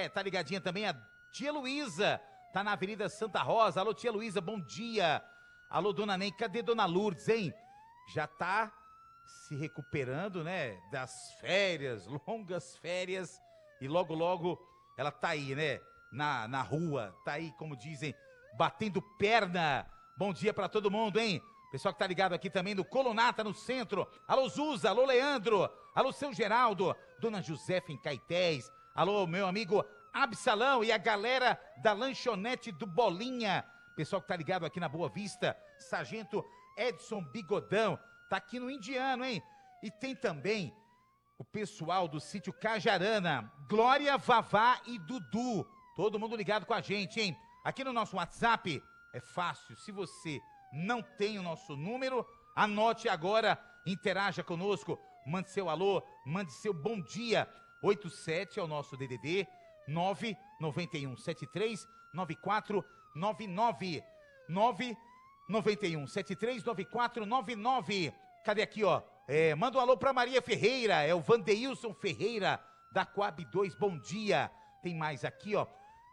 José, tá ligadinha também a tia Luísa, tá na Avenida Santa Rosa. Alô, tia Luísa, bom dia. Alô, dona Ney, cadê dona Lourdes, hein? Já tá se recuperando, né, das férias, longas férias, e logo, logo ela tá aí, né, na rua, tá aí, como dizem, batendo perna. Bom dia pra todo mundo, hein? Pessoal que tá ligado aqui também no Colonata, no centro. Alô, Zuza, alô, Leandro, alô, seu Geraldo, dona Josefa em Caetés, alô, meu amigo Absalão e a galera da lanchonete do Bolinha. Pessoal que tá ligado aqui na Boa Vista, Sargento Edson Bigodão, tá aqui no Indiano, hein? E tem também o pessoal do sítio Cajarana, Glória, Vavá e Dudu. Todo mundo ligado com a gente, hein? Aqui no nosso WhatsApp é fácil, se você não tem o nosso número, anote agora, interaja conosco, mande seu alô, mande seu bom dia. 87 é o nosso DDD, 991739499, 991739499. Cadê aqui, ó? Manda um alô pra Maria Ferreira, é o Vandeilson Ferreira, da Coab 2, bom dia. Tem mais aqui, ó,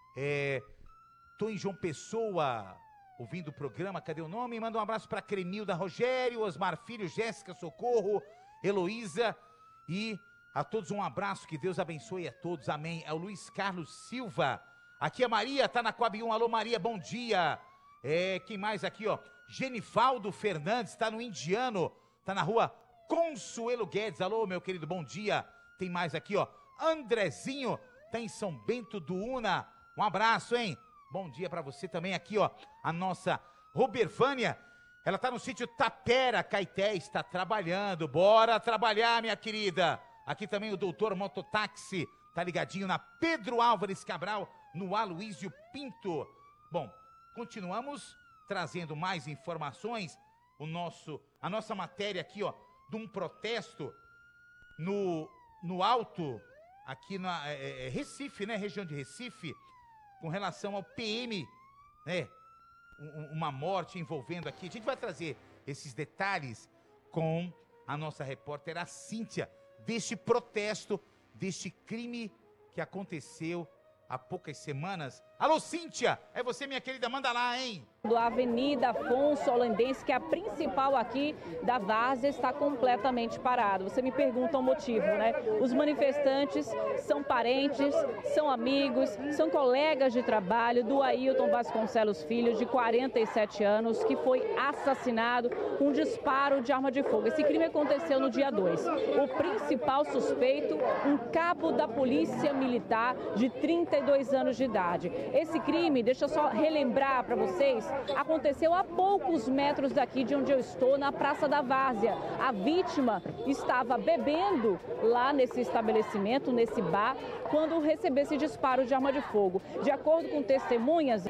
tô em João Pessoa, ouvindo o programa, cadê o nome? Manda um abraço pra Cremilda Rogério, Osmar Filho, Jéssica Socorro, Heloísa, e a todos um abraço, que Deus abençoe a todos, amém. É o Luiz Carlos Silva. Aqui a Maria, tá na Coab 1, alô Maria, bom dia. Quem mais aqui, ó? Genivaldo Fernandes, tá no Indiano, tá na rua Consuelo Guedes, alô meu querido, bom dia. Tem mais aqui, ó, Andrezinho, tá em São Bento do Una, um abraço, hein? Bom dia pra você também aqui, ó, a nossa Robervânia, ela tá no sítio Tapera, Caetés, tá trabalhando, bora trabalhar, minha querida. Aqui também o doutor Mototáxi, tá ligadinho na Pedro Álvares Cabral, no Aloísio Pinto. Bom, continuamos trazendo mais informações, a nossa matéria aqui, ó, de um protesto no alto, aqui na Recife, né, região de Recife, com relação ao PM, né, uma morte envolvendo aqui. A gente vai trazer esses detalhes com a nossa repórter, a Cíntia, deste protesto, deste crime que aconteceu há poucas semanas. Alô, Cíntia, é você, minha querida, manda lá, hein? A Avenida Afonso Holandense, que é a principal aqui da Várzea, está completamente parado. Você me pergunta o motivo, né? Os manifestantes são parentes, são amigos, são colegas de trabalho do Ailton Vasconcelos Filho, de 47 anos, que foi assassinado com um disparo de arma de fogo. Esse crime aconteceu no dia 2. O principal suspeito, um cabo da Polícia Militar de 32 anos de idade. Esse crime, deixa eu só relembrar para vocês, aconteceu a poucos metros daqui de onde eu estou, na Praça da Várzea. A vítima estava bebendo lá nesse estabelecimento, nesse bar, quando recebeu esse disparo de arma de fogo. De acordo com testemunhas,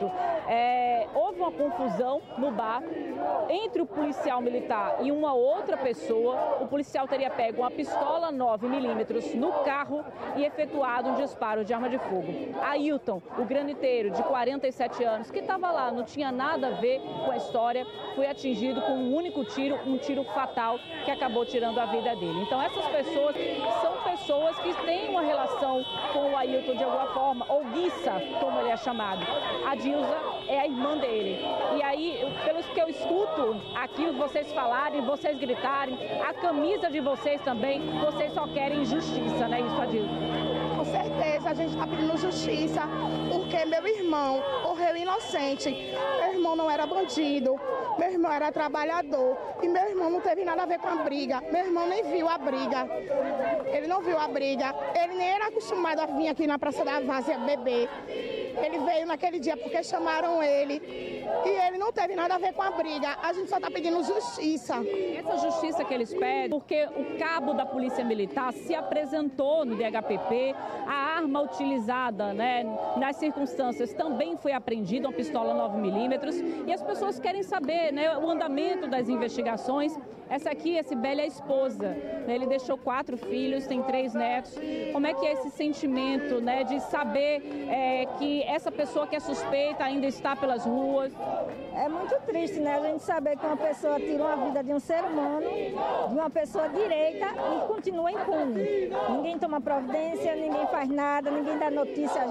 houve uma confusão no bar entre o policial militar e uma outra pessoa. O policial teria pego uma pistola 9mm no carro e efetuado um disparo de arma de fogo. Ailton, o graniteiro de 47 anos, que estava lá, não tinha nada a ver com a história, foi atingido com um único tiro, um tiro fatal que acabou tirando a vida dele. Então essas pessoas são pessoas que têm uma relação com o Ailton de alguma forma, ou Guissa, como ele é chamado. A Dilza é a irmã dele. E aí, pelos que eu escuto aqui, vocês falarem, vocês gritarem, a camisa de vocês também, vocês só querem justiça, né, isso, Adilza? Com certeza, a gente está pedindo justiça, porque meu irmão morreu inocente. Meu irmão não era bandido, meu irmão era trabalhador e meu irmão não teve nada a ver com a briga. Meu irmão nem viu a briga, ele não viu a briga, ele nem era acostumado a vir aqui na Praça da Várzea beber. Ele veio naquele dia porque chamaram ele e ele não teve nada a ver com a briga. A gente só está pedindo justiça. Essa justiça que eles pedem, porque o cabo da Polícia Militar se apresentou no DHPP, a arma utilizada, né, nas circunstâncias também foi apreendida, uma pistola 9mm, e as pessoas querem saber, né, o andamento das investigações. Essa aqui, esse Bela é a esposa, né, ele deixou 4 filhos, tem 3 netos. Como é que é esse sentimento, né, de saber que essa pessoa que é suspeita ainda está pelas ruas? É muito triste, né, a gente saber que uma pessoa tirou a vida de um ser humano, de uma pessoa direita, e continua impune. Ninguém toma providência, ninguém faz nada, ninguém dá notícia.